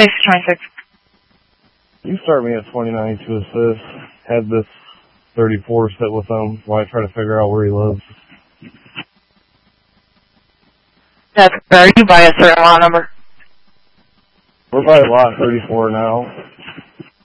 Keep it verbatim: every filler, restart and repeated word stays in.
six twenty-six. You start me at twenty-nine to assist. Had this thirty-four sit with him while I try to figure out where he lives. That's, are you by a certain lot number? We're by lot thirty-four now.